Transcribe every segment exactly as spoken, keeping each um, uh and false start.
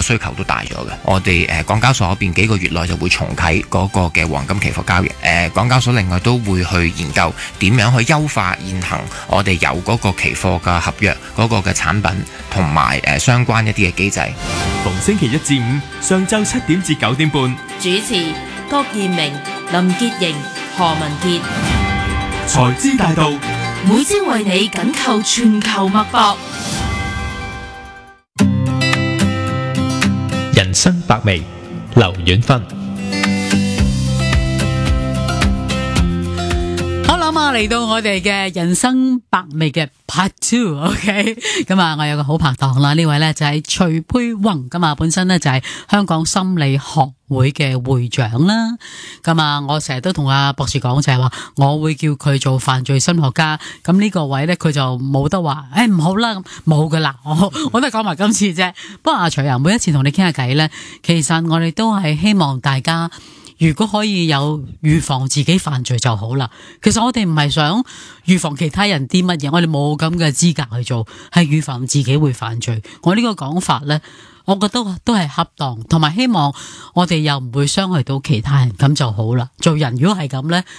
需求都大咗嘅。我哋誒、呃、港交所嗰邊幾個月內就會重啟嗰個嘅黃金期貨交易。誒、呃、港交所另外都會去研究點樣去優化現行我哋有嗰個期貨嘅合約嗰個嘅產品同埋誒相關一啲嘅機制。 逢星期一至五上晝七點至九點半， 主持郭燕明、林潔瑩、何文傑。 財資大道每朝為你緊扣全球脈搏。 人生百味，劉遠芬。 好啦，咁啊嚟到我哋嘅人生百味嘅 Part Two，OK， 咁啊，我有個好拍檔啦，呢位咧就係徐佩宏，咁啊，本身咧就係香港心理學會嘅會長啦。咁啊，我成日都同阿博士講就係話，我會叫佢做犯罪心理學家。咁呢個位咧，佢就冇得話，誒唔好啦，咁冇噶啦，我我都係講埋今次啫。不過阿徐啊，每一次同你傾下偈咧，其實我哋都係希望大家，如果可以有預防自己犯罪就好啦。其實我哋唔係想預防其他人啲乜嘢，我哋冇咁嘅資格去做，係預防自己會犯罪。我呢個講法呢，我覺得都係恰當，同埋希望我哋又唔會傷害到其他人，咁就好啦。做人如果係咁呢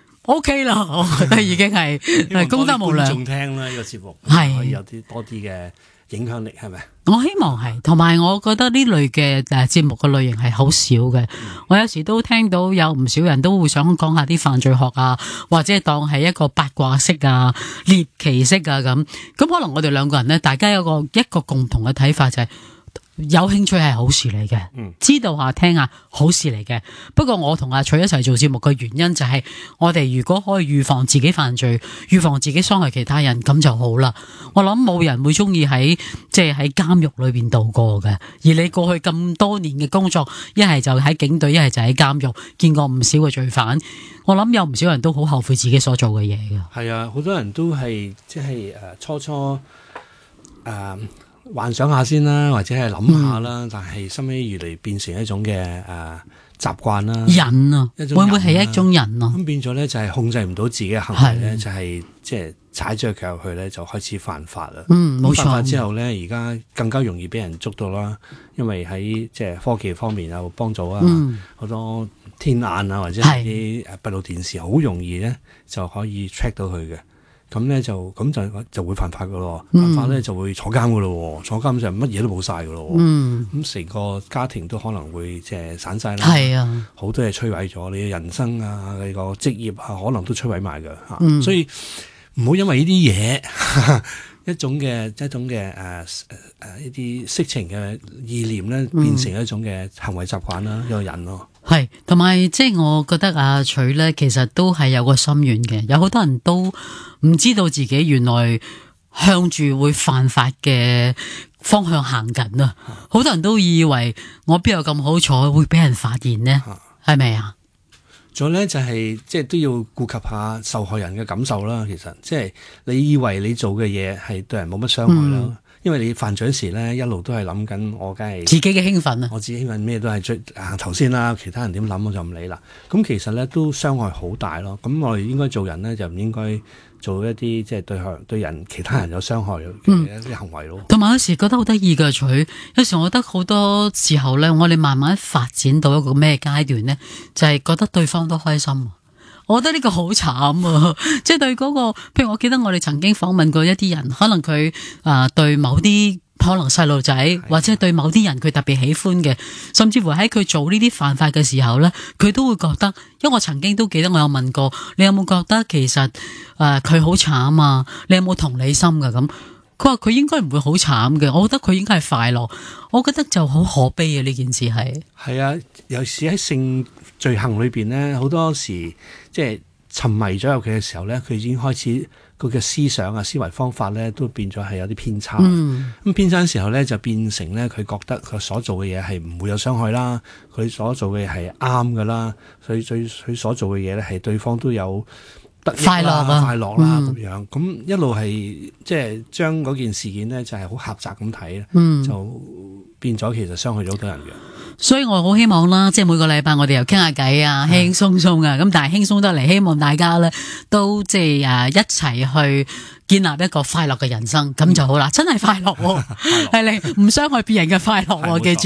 OK 啦，我覺得已經係係功德無量。 觀眾聽啦，呢個節目係可以有啲多啲嘅影響力，係咪？ 我希望係，同埋我覺得呢類嘅誒節目嘅類型係好少嘅。嗯、我有時都聽到有唔少人都會想講下啲犯罪學啊，或者當係一個八卦式啊、獵奇式啊咁。咁可能我哋兩個人呢，大家有個一個共同嘅睇法就係、是。有興趣係好事嚟嘅，知道下聽下好事嚟嘅。不過我同阿徐一齊做節目嘅原因就係，我哋如果可以預防自己犯罪，預防自己傷害其他人，咁就好啦。我諗冇人會中意喺即係喺監獄裏邊度過嘅。而你過去咁多年嘅工作，一係就喺警隊，一係就喺監獄，見過唔少嘅罪犯。我諗有唔少人都好後悔自己所做嘅嘢嘅。 係啊，好多人都係即係誒初初誒。呃幻想下先啦，或者係諗下啦，嗯、但係收尾越嚟變成一種嘅誒習慣啦， 癮啊， 一種會唔會係一種癮啊？ 咁變咗咧就係控制唔到自己嘅行為咧，就係即係踩咗腳入去咧，就開始犯法啦。嗯，冇錯。犯法之後咧，而家更加容易俾人捉到啦，因為喺即係科技方面有幫助啊，好、嗯、多天眼啊，或者係啲誒閉路電視，好容易咧就可以 track 到佢嘅。咁咧就咁就就會犯法噶咯，犯法咧就會坐監噶咯，坐監就乜嘢都冇晒噶咯。咁成、嗯、個家庭都可能會即係散晒啦。係啊，好多嘢摧毀咗，你嘅人生啊，你個職業啊，可能都摧毀埋噶吓。嗯、所以唔好因為呢啲嘢，一種嘅一種嘅誒誒誒一啲色情嘅意念咧，變成一種嘅行為習慣啦，一個人咯。 係，同埋即係我覺得阿徐咧，其實都係有個心願嘅。有好多人都唔知道自己原來向住會犯法嘅方向行緊啊！好多人都以為我邊有咁好彩會俾人發現呢？係咪啊？ 仲有咧就係即係都要顧及下受害人嘅感受啦。其實即係你以為你做嘅嘢係對人冇乜傷害啦。嗯，因為你犯罪時咧，一路都係諗緊我梗係自己嘅興奮啊！ 我自己興奮咩都係追行頭先啦，其他人點諗我就唔理啦。咁其實咧都傷害好大咯。咁我哋應該做人咧就唔應該做一啲即係對對人其他人有傷害嘅一啲行為咯。同埋， 嗯、有時覺得好得意嘅徐，有時我覺得好多時候咧，我哋慢慢發展到一個咩階段咧，就係、是、覺得對方都開心。我覺得呢個好慘啊！即係對嗰個，譬如我記得我哋曾經訪問過一啲人，可能佢啊、呃、對某啲可能細路仔，或者對某啲人佢特別喜歡嘅，甚至乎喺佢做呢啲犯法嘅時候咧，佢都會覺得，因為我曾經都記得我有問過，你有冇覺得其實誒佢好慘啊？你有冇同理心噶？咁佢話佢應該唔會好慘嘅，我覺得佢應該係快樂。我覺得就好可悲啊！呢件事係係啊，尤其是喺性罪行裏邊咧，好多時即係沉迷咗入佢嘅時候咧，佢已經開始佢嘅思想啊、思維方法咧，都變咗係有啲偏差。咁、嗯、偏差嘅時候咧，就變成咧，佢覺得佢所做嘅嘢係唔會有傷害啦，佢所做嘅嘢係啱噶啦，所以最佢所做嘅嘢咧係對方都有得益啦、快樂啊、快樂啦咁樣。咁一路係即係將嗰件事件咧，就係好狹窄咁睇、嗯、就變咗其實傷害咗好多人嘅。 所以我好希望啦，即係每個禮拜我哋又傾下偈啊，輕輕鬆鬆啊，咁但係輕鬆得嚟，希望大家咧都即係誒一齊去建立一個快樂嘅人生，咁就好啦，真係快樂喎，係你唔傷害別人嘅快樂喎，記住。